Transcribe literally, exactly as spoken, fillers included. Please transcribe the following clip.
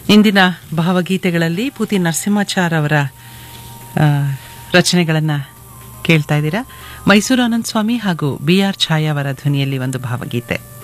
ಇಂದಿನ ಭಾವಗೀತೆಗಳಲ್ಲಿ ಪೂತಿ ನರಸಿಂಹಾಚಾರ್ ಅವರ ರಚನೆಗಳನ್ನು ಕೇಳ್ತಾ ಇದ್ದೀರಾ. ಮೈಸೂರು ಆನಂದ್ ಸ್ವಾಮಿ ಹಾಗೂ ಬಿ ಆರ್ ಛಾಯಾ ಅವರ ಧ್ವನಿಯಲ್ಲಿ ಒಂದು ಭಾವಗೀತೆ.